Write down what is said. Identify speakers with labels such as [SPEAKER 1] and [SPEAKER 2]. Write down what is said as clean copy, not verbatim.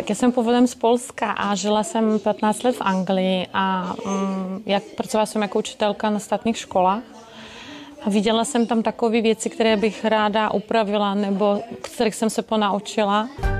[SPEAKER 1] Tak já jsem původem z Polska a žila jsem 15 let v Anglii a pracovala jsem jako učitelka na státních školách. A viděla jsem tam takové věci, které bych ráda upravila nebo kterých jsem se ponaučila.